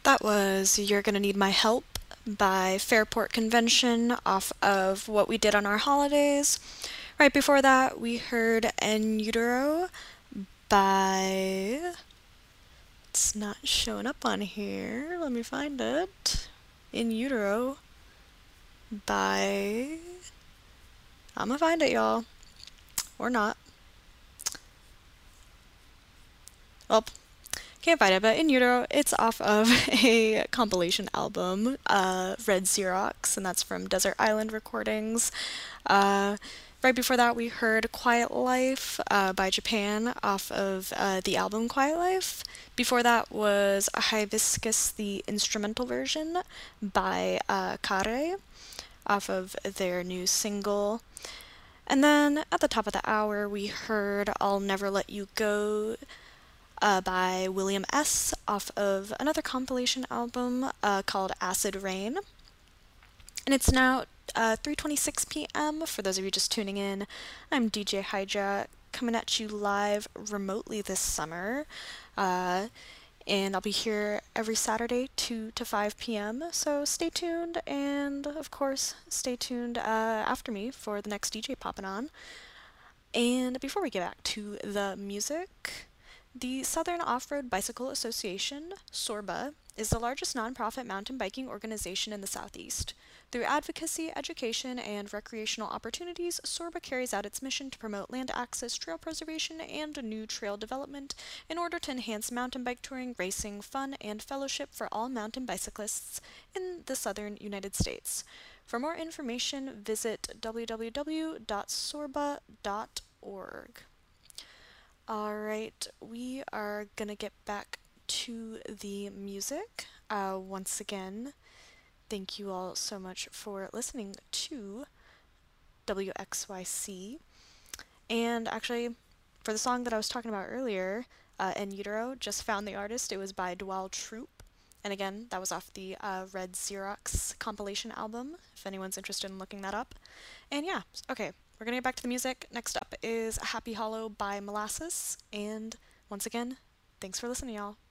That was You're Gonna Need My Help by Fairport Convention off of What We Did on Our Holidays. Right before that, we heard En Utero by. It's not showing up on here. Let me find it. In Utero by. I'm gonna find it, y'all. Or not. Well, can't find it, but In Utero, it's off of a compilation album, Red Xerox, and that's from Desert Island Recordings. Uh, right before that, we heard Quiet Life by Japan off of the album Quiet Life. Before that was Hibiscus, the instrumental version by Kare off of their new single. And then at the top of the hour, we heard I'll Never Let You Go by William S. off of another compilation album called Acid Rain. And it's now 3:26 p.m. For those of you just tuning in, I'm DJ Hydra coming at you live remotely this summer. Uh, and I'll be here every Saturday 2 to 5 p.m. So stay tuned, and of course, stay tuned after me for the next DJ popping on. And before we get back to the music, the Southern Off-Road Bicycle Association, SORBA, is the largest nonprofit mountain biking organization in the Southeast. Through advocacy, education, and recreational opportunities, SORBA carries out its mission to promote land access, trail preservation, and new trail development in order to enhance mountain bike touring, racing, fun, and fellowship for all mountain bicyclists in the southern United States. For more information, visit www.sorba.org. Alright, we are gonna get back to the music. Once again, thank you all so much for listening to WXYC. And actually, for the song that I was talking about earlier, En Utero, just found the artist. It was by Dwal Troop. And again, that was off the Red Xerox compilation album, if anyone's interested in looking that up. And yeah, okay, we're gonna get back to the music. Next up is Happy Hollow by Molasses. And once again, thanks for listening, y'all.